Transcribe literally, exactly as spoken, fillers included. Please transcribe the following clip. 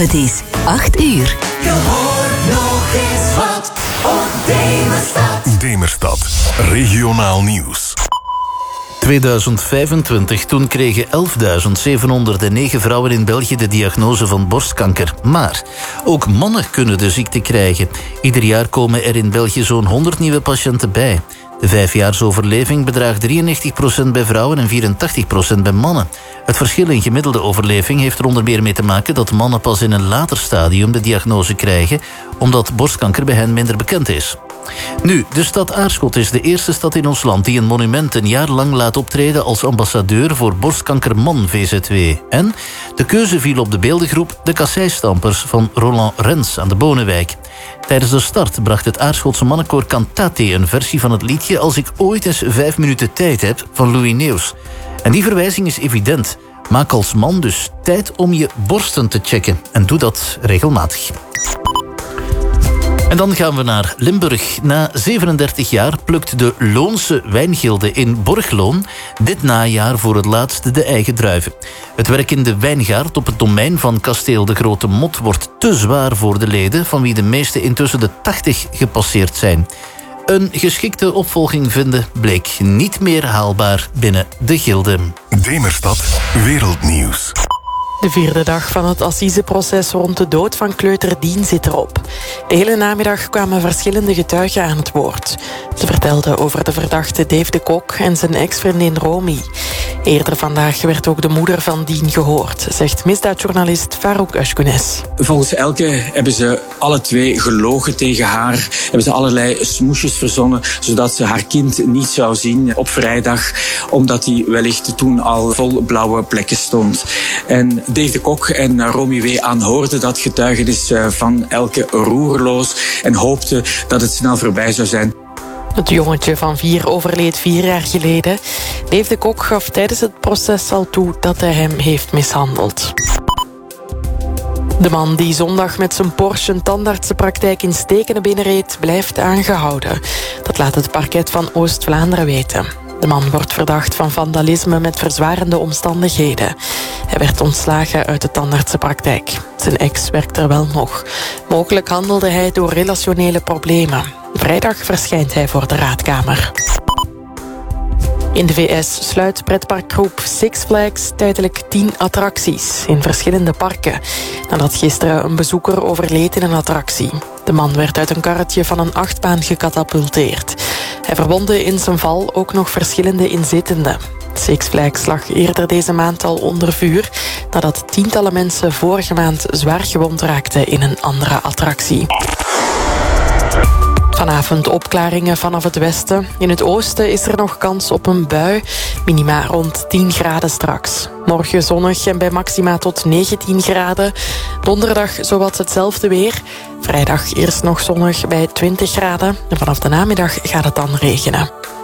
Het is acht uur. Je hoort nog eens wat op Demerstad. Demerstad, regionaal nieuws. tweeduizend vijfentwintig, toen kregen elfduizend zevenhonderdnegen vrouwen in België de diagnose van borstkanker. Maar ook mannen kunnen de ziekte krijgen. Ieder jaar komen er in België zo'n honderd nieuwe patiënten bij. De vijfjaarsoverleving bedraagt drieënnegentig procent bij vrouwen en vierentachtig procent bij mannen. Het verschil in gemiddelde overleving heeft er onder meer mee te maken dat mannen pas in een later stadium de diagnose krijgen, omdat borstkanker bij hen minder bekend is. Nu, de stad Aarschot is de eerste stad in ons land die een monument een jaar lang laat optreden als ambassadeur voor Borstkankerman V Z W. En de keuze viel op de beeldengroep De Kasseistampers van Roland Rens aan de Bonenwijk. Tijdens de start bracht het Aarschotse mannenkoor Cantate een versie van het liedje Als ik ooit eens vijf minuten tijd heb van Louis Neus. En die verwijzing is evident. Maak als man dus tijd om je borsten te checken. En doe dat regelmatig. En dan gaan we naar Limburg. Na zevenendertig jaar plukt de Loonse Wijngilde in Borgloon dit najaar voor het laatst de eigen druiven. Het werk in de wijngaard op het domein van kasteel De Grote Mot wordt te zwaar voor de leden, van wie de meeste intussen de tachtig gepasseerd zijn. Een geschikte opvolging vinden bleek niet meer haalbaar binnen de gilde. Demerstad, wereldnieuws. De vierde dag van het assiseproces rond de dood van kleuter Dien zit erop. De hele namiddag kwamen verschillende getuigen aan het woord. Ze vertelden over de verdachte Dave de Kok en zijn ex-vriendin Romy. Eerder vandaag werd ook de moeder van Dien gehoord, zegt misdaadjournalist Farouk Ashkunes. Volgens Elke hebben ze alle twee gelogen tegen haar. Hebben ze allerlei smoesjes verzonnen, zodat ze haar kind niet zou zien op vrijdag, omdat hij wellicht toen al vol blauwe plekken stond. En Dave de Kok en Romy W. aanhoorden dat getuigenis van Elke roerloos en hoopten dat het snel voorbij zou zijn. Het jongetje van vier overleed vier jaar geleden. Dave de Kok gaf tijdens het proces al toe dat hij hem heeft mishandeld. De man die zondag met zijn Porsche een tandartsenpraktijk in Stekenen binnenreed, blijft aangehouden. Dat laat het parket van Oost-Vlaanderen weten. De man wordt verdacht van vandalisme met verzwarende omstandigheden. Hij werd ontslagen uit de tandartsenpraktijk. Zijn ex werkt er wel nog. Mogelijk handelde hij door relationele problemen. Vrijdag verschijnt hij voor de raadkamer. In de V S sluit pretparkgroep Six Flags tijdelijk tien attracties in verschillende parken, nadat gisteren een bezoeker overleed in een attractie. De man werd uit een karretje van een achtbaan gecatapulteerd. Hij verwondde in zijn val ook nog verschillende inzittenden. Six Flags lag eerder deze maand al onder vuur, nadat tientallen mensen vorige maand zwaar gewond raakten in een andere attractie. Vanavond opklaringen vanaf het westen. In het oosten is er nog kans op een bui. Minima rond tien graden straks. Morgen zonnig en bij maxima tot negentien graden. Donderdag zowat hetzelfde weer. Vrijdag eerst nog zonnig bij twintig graden. En vanaf de namiddag gaat het dan regenen.